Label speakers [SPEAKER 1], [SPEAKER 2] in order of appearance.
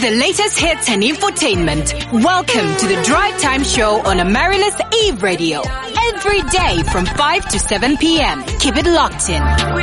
[SPEAKER 1] the latest hits and infotainment. Welcome to the Drive Time Show on Amaryllis Eve Radio. Every day from 5 to 7 p.m. Keep it locked in.